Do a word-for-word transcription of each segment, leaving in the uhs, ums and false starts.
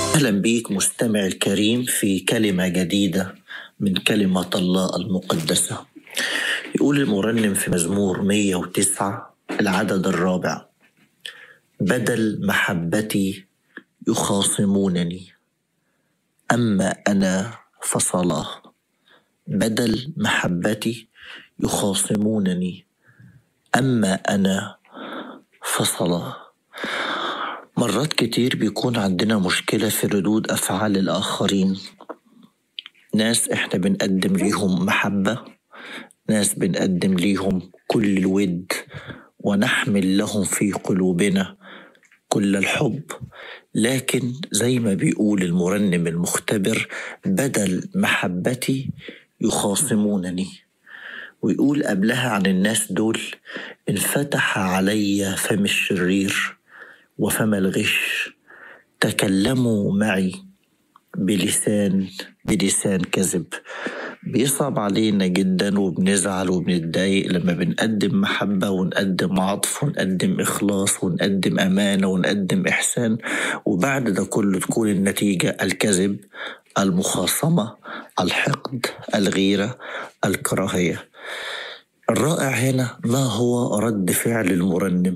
أهلا بيك مستمع الكريم في كلمة جديدة من كلمة الله المقدسة. يقول المرنم في مزمور مية وتسعة العدد الرابع: بدل محبتي يخاصمونني أما أنا فصلاه. بدل محبتي يخاصمونني أما أنا فصلاه. مرات كتير بيكون عندنا مشكلة في ردود أفعال الآخرين، ناس إحنا بنقدم ليهم محبة، ناس بنقدم ليهم كل الود ونحمل لهم في قلوبنا كل الحب، لكن زي ما بيقول المرنم المختبر: بدل محبتي يخاصمونني. ويقول قبلها عن الناس دول: انفتح علي فم الشرير وفم الغش، تكلموا معي بلسان بلسان كذب. بيصعب علينا جدا وبنزعل وبنتضايق لما بنقدم محبة ونقدم عطف ونقدم إخلاص ونقدم أمانة ونقدم إحسان، وبعد ده كله تكون النتيجة الكذب، المخاصمة، الحقد، الغيرة، الكراهية. الرائع هنا ما هو رد فعل المرنم؟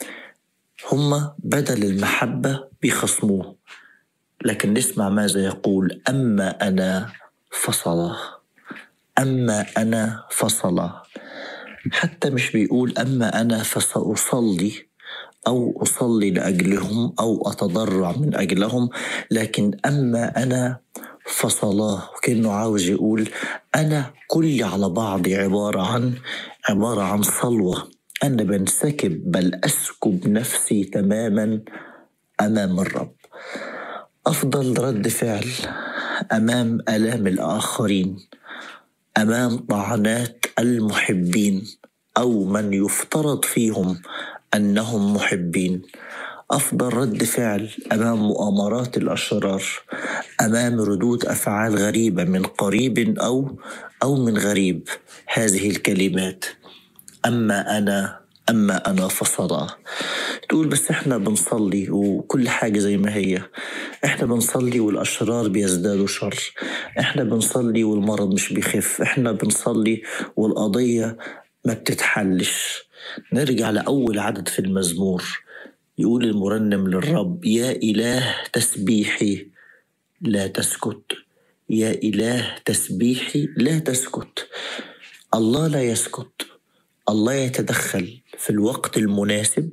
هما بدل المحبة بيخصموه، لكن نسمع ماذا يقول: أما أنا فصله. أما أنا فصله. حتى مش بيقول أما أنا فسأصلي أو أصلي لأجلهم أو أتضرع من أجلهم، لكن أما أنا فصلاه. وكأنه عاوز يقول أنا كلي على بعضي عبارة عن عبارة عن صلوة. أنا بنسكب بل أسكب نفسي تماما أمام الرب. أفضل رد فعل أمام آلام الآخرين، أمام طعنات المحبين أو من يفترض فيهم أنهم محبين، أفضل رد فعل أمام مؤامرات الأشرار، أمام ردود أفعال غريبة من قريب أو أو من غريب، هذه الكلمات: أما أنا أما أنا فصلاه. تقول بس إحنا بنصلي وكل حاجة زي ما هي، إحنا بنصلي والأشرار بيزدادوا شر، إحنا بنصلي والمرض مش بيخف، إحنا بنصلي والقضية ما بتتحلش. نرجع لأول عدد في المزمور، يقول المرنم للرب: يا إله تسبيحي لا تسكت، يا إله تسبيحي لا تسكت. الله لا يسكت، الله يتدخل في الوقت المناسب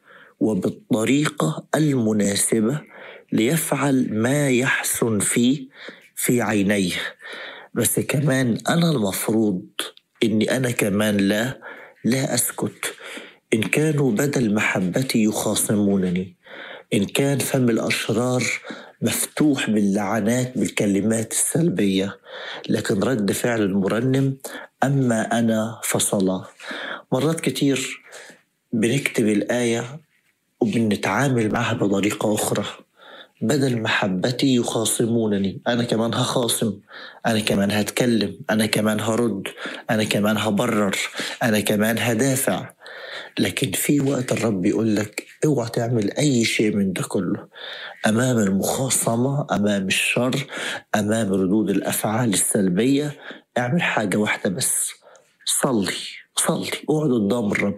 وبالطريقة المناسبة ليفعل ما يحسن فيه في عينيه. بس كمان أنا المفروض إني أنا كمان لا لا أسكت. إن كانوا بدل محبتي يخاصمونني، إن كان فم الأشرار مفتوح باللعنات بالكلمات السلبية، لكن رد فعل المرنم: أما أنا فصله. مرات كتير بنكتب الآية وبنتعامل معها بطريقة أخرى: بدل محبتي يخاصمونني، أنا كمان هخاصم، أنا كمان هتكلم، أنا كمان هرد، أنا كمان هبرر، أنا كمان هدافع. لكن في وقت الرب يقول لك: اوعى تعمل أي شيء من ده كله. أمام المخاصمة، أمام الشر، أمام ردود الأفعال السلبية، اعمل حاجة واحدة بس: صلي صلي اقعد قدام الرب.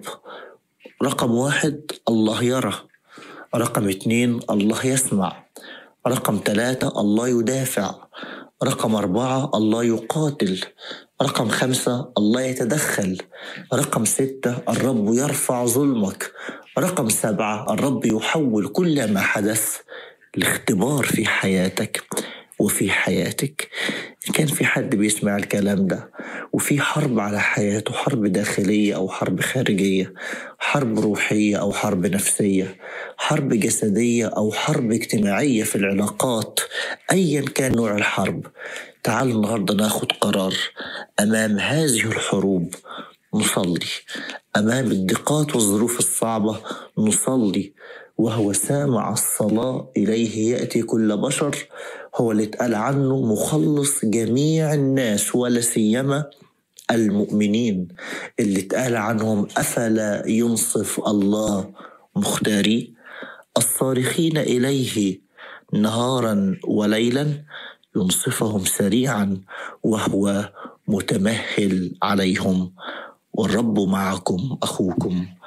رقم واحد: الله يرى. رقم اتنين: الله يسمع. رقم ثلاثة: الله يدافع. رقم أربعة: الله يقاتل. رقم خمسة: الله يتدخل. رقم ستة: الرب يرفع ظلمك. رقم سبعة: الرب يحول كل ما حدث لاختبار في حياتك وفي حياتك. كان في حد بيسمع الكلام ده وفي حرب على حياته، حرب داخلية أو حرب خارجية، حرب روحية أو حرب نفسية، حرب جسدية أو حرب اجتماعية في العلاقات، أيا كان نوع الحرب، تعال النهاردة ناخد قرار أمام هذه الحروب. نصلي أمام الضيقات والظروف الصعبة، نصلي وهو سامع الصلاة إليه يأتي كل بشر. هو اللي اتقال عنه مخلص جميع الناس ولا سيما المؤمنين، اللي اتقال عنهم: أفلا ينصف الله مختاري الصارخين إليه نهارا وليلا ينصفهم سريعا وهو متمهل عليهم. والرب معكم. أخوكم